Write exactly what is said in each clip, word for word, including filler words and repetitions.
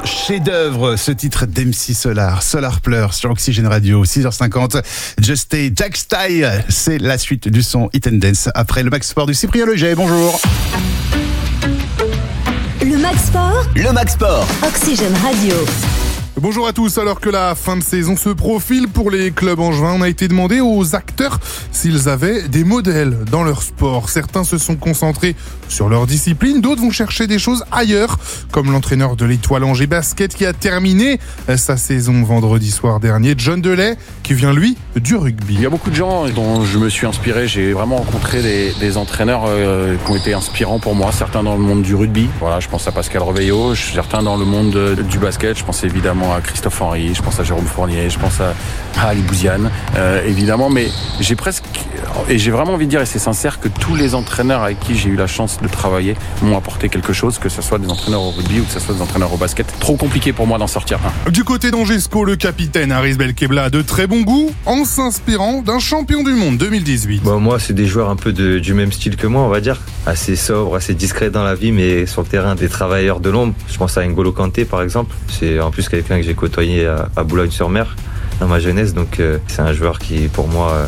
chef-d'œuvre, ce titre d'M C Solar, Solar Pleur sur Oxygène Radio, six heures cinquante. Just Stay, Jack Style, c'est la suite du son Hit and Dance après le Max Sport du Cyprien Leger. Bonjour. Le Max Sport, le Max Sport, Oxygène Radio. Bonjour à tous, alors que la fin de saison se profile pour les clubs angevins, on a été demandé aux acteurs s'ils avaient des modèles dans leur sport. Certains se sont concentrés sur leur discipline, d'autres vont chercher des choses ailleurs, comme l'entraîneur de l'Étoile Angers Basket qui a terminé sa saison vendredi soir dernier, John Delay, qui vient lui du rugby. Il y a beaucoup de gens dont je me suis inspiré, j'ai vraiment rencontré des, des entraîneurs euh, qui ont été inspirants pour moi, certains dans le monde du rugby, voilà, je pense à Pascal Reveillot, certains dans le monde de, du basket, je pense évidemment à Christophe Henry, je pense à Jérôme Fournier, je pense à, à Ali Bouziane, euh, évidemment, mais j'ai presque, et j'ai vraiment envie de dire, et c'est sincère, que tous les entraîneurs avec qui j'ai eu la chance de travailler m'ont apporté quelque chose, que ce soit des entraîneurs au rugby ou que ce soit des entraîneurs au basket. Trop compliqué pour moi d'en sortir un. Du côté d'Angesco, le capitaine Haris Belkebla a de très bon goût en s'inspirant d'un champion du monde deux mille dix-huit. Bon, moi, c'est des joueurs un peu de, du même style que moi, on va dire. Assez sobres, assez discrets dans la vie, mais sur le terrain, des travailleurs de l'ombre. Je pense à N'Golo Kanté, par exemple. C'est en plus quelqu'un que j'ai côtoyé à, à Boulogne-sur-Mer dans ma jeunesse, donc euh, c'est un joueur qui, pour moi, euh,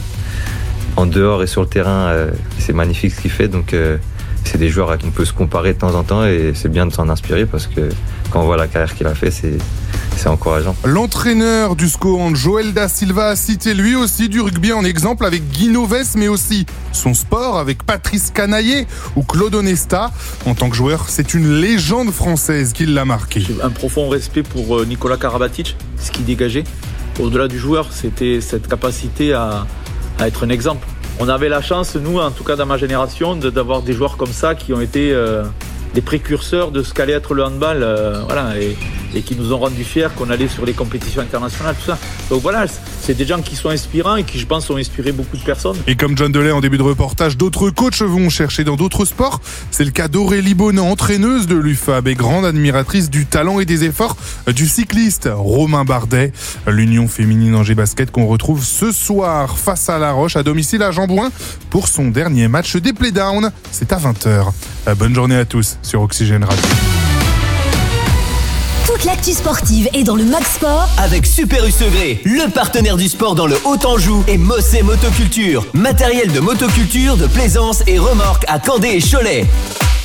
en dehors et sur le terrain, euh, c'est magnifique ce qu'il fait, donc euh, c'est des joueurs à qui on peut se comparer de temps en temps et c'est bien de s'en inspirer parce que quand on voit la carrière qu'il a fait, c'est, c'est encourageant. L'entraîneur du S C O, Joël Da Silva, a cité lui aussi du rugby en exemple avec Guy Noves, mais aussi son sport avec Patrice Canaillé ou Claude Onesta. En tant que joueur, c'est une légende française qui l'a marqué. J'ai un profond respect pour Nicolas Karabatic, ce qu'il dégageait. Au-delà du joueur, c'était cette capacité à, à être un exemple. On avait la chance, nous, en tout cas dans ma génération, de, d'avoir des joueurs comme ça qui ont été euh, des précurseurs de ce qu'allait être le handball, euh, voilà, et, et qui nous ont rendu fiers qu'on allait sur les compétitions internationales, tout ça. Donc voilà, c'est des gens qui sont inspirants et qui, je pense, ont inspiré beaucoup de personnes. Et comme John Delay en début de reportage, d'autres coachs vont chercher dans d'autres sports. C'est le cas d'Aurélie Bonin, entraîneuse de l'U F A B et grande admiratrice du talent et des efforts du cycliste Romain Bardet. L'Union féminine Angers Basket qu'on retrouve ce soir face à La Roche à domicile à Jambouin pour son dernier match des Playdowns. C'est à vingt heures. Bonne journée à tous sur Oxygène Radio. Toute l'actu sportive est dans le Max Sport avec Super U Segré, le partenaire du sport dans le Haut-Anjou, et Mossé Motoculture, matériel de motoculture, de plaisance et remorque à Candé et Cholet.